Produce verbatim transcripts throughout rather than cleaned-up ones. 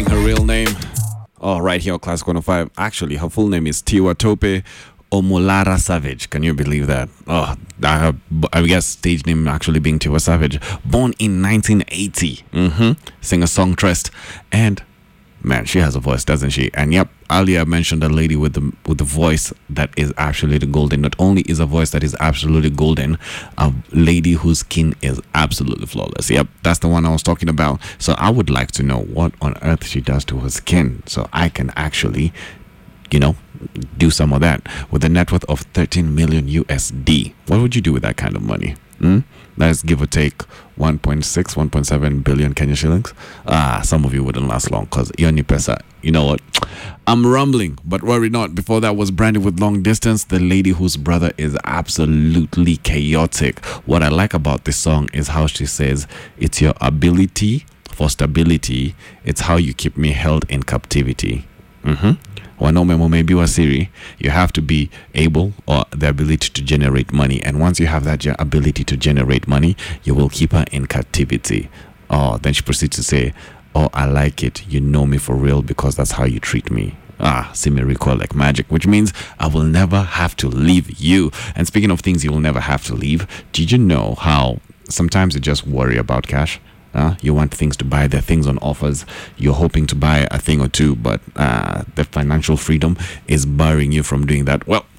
Her real name, oh, right here on Classic one oh five. Actually, her full name is Tiwa Tope Omolara Savage. Can you believe that? Oh, I, I guess stage name actually being Tiwa Savage. Born in nineteen eighty. Mm-hmm. Singer songstress, and man, she has a voice, doesn't she? And yep, earlier I mentioned a lady with the with the voice that is absolutely golden. Not only is a voice that is absolutely golden, a lady whose skin is absolutely flawless. Yep, that's the one I was talking about. So I would like to know what on earth she does to her skin, so I can actually, you know, do some of that. With a net worth of thirteen million U S D, what would you do with that kind of money? Hmm? That's give or take one point six, one point seven billion Kenya shillings. Ah, some of you wouldn't last long because Yoni Pesa. You know what? I'm rumbling, but worry not. Before that was Brandy with Long Distance, the lady whose brother is absolutely chaotic. What I like about this song is how she says, it's your ability for stability. It's how you keep me held in captivity. Mm-hmm. Wanaume mumeambiwa siri, you have to be able or the ability to generate money, and once you have that ability to generate money, you will keep her in captivity. Oh, then she proceeds to say, oh, I like it, you know me for real because that's how you treat me. Ah, see me recall like magic, which means I will never have to leave you. And speaking of things you will never have to leave, did you know how sometimes you just worry about cash? Uh, you want things to buy, there are things on offers, you're hoping to buy a thing or two, but uh, the financial freedom is barring you from doing that. Well,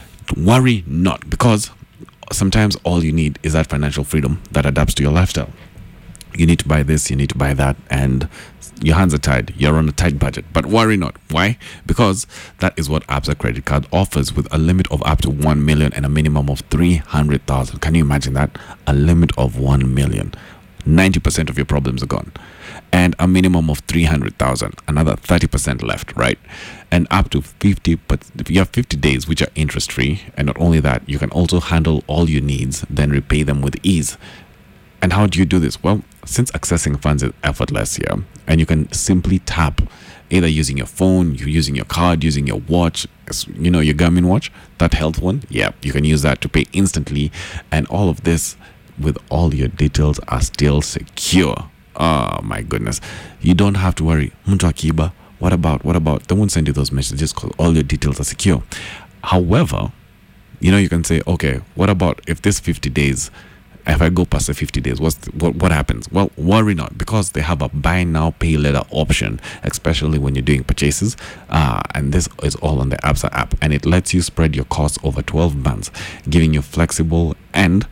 worry not, because sometimes all you need is that financial freedom that adapts to your lifestyle. You need to buy this, you need to buy that, and your hands are tied, you're on a tight budget. But worry not. Why? Because that is what Absa credit card offers, with a limit of up to one million and a minimum of three hundred thousand. Can you imagine that? A limit of one million. ninety percent of your problems are gone, and a minimum of three hundred thousand, another thirty percent left, right? And up to fifty, but you have fifty days which are interest free, and not only that, you can also handle all your needs, then repay them with ease. And how do you do this? Well, since accessing funds is effortless here, and you can simply tap, either using your phone, you're using your card, using your watch, you know, your Garmin watch, that health one, yeah, you can use that to pay instantly, and all of this with all your details are still secure. Oh my goodness, you don't have to worry. Mtu akiba, what about what about they won't send you those messages because all your details are secure. However, you know, you can say, okay, what about if this fifty days, if I go past the fifty days, what's the, what, what happens? Well, worry not, because they have a buy now pay later option, especially when you're doing purchases, uh, and this is all on the Absa app, and it lets you spread your costs over twelve months, giving you flexible and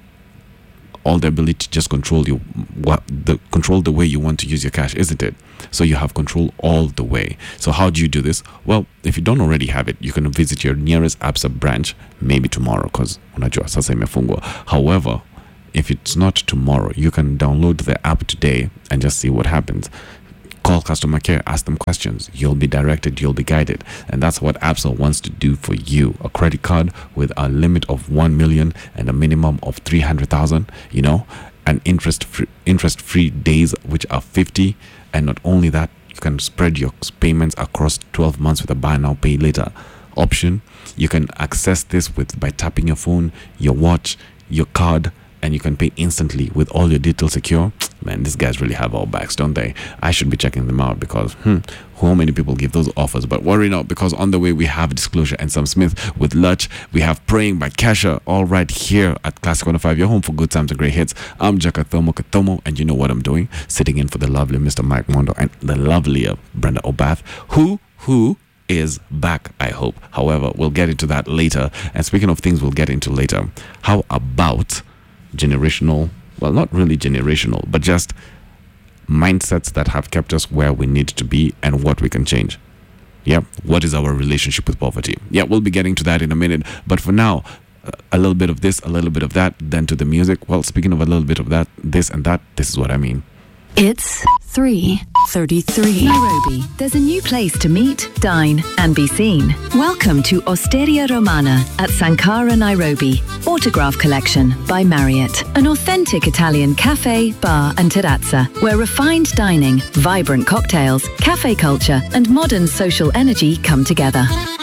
all the ability to just control you what the control the way you want to use your cash, isn't it? So you have control all the way. So how do you do this? Well, if you don't already have it, you can visit your nearest Absa branch maybe tomorrow, because unajua sasa imefungwa. However, if it's not tomorrow, you can download the app today and just see what happens. Call customer care, ask them questions. You'll be directed, you'll be guided. And that's what Absa wants to do for you. A credit card with a limit of one million and a minimum of three hundred thousand, you know, and interest free, interest free days, which are fifty. And not only that, you can spread your payments across twelve months with a buy now, pay later option. You can access this with by tapping your phone, your watch, your card, and you can pay instantly with all your details secure. Man, these guys really have our backs, don't they? I should be checking them out, because hmm, how many people give those offers? But worry not, because on the way we have Disclosure and Sam Smith with Lurch. We have Praying by Kesha, all right here at Classic one oh five, your home for good times and great hits. I'm Jack Athomo Kathomo, and you know what I'm doing? Sitting in for the lovely Mister Mike Mondo and the lovelier Brenda Obath, who, who, is back, I hope. However, we'll get into that later. And speaking of things we'll get into later, how about generational, well, not really generational, but just mindsets that have kept us where we need to be and what we can change? Yeah, what is our relationship with poverty? Yeah, we'll be getting to that in a minute, but for now, a little bit of this, a little bit of that, then to the music. Well, speaking of a little bit of that, this and that, this is what I mean. It's three thirty-three. Nairobi. There's a new place to meet, dine, and be seen. Welcome to Osteria Romana at Sankara, Nairobi. Autograph Collection by Marriott. An authentic Italian cafe, bar, and terrazza where refined dining, vibrant cocktails, cafe culture, and modern social energy come together.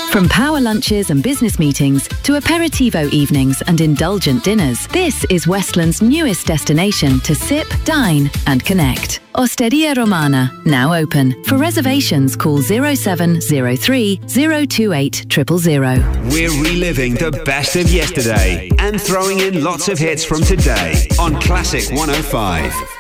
From power lunches and business meetings to aperitivo evenings and indulgent dinners, this is Westland's newest destination to sip, dine and connect. Osteria Romana, now open. For reservations, call zero seven zero three zero two eight zero zero zero. We're reliving the best of yesterday and throwing in lots of hits from today on Classic one oh five.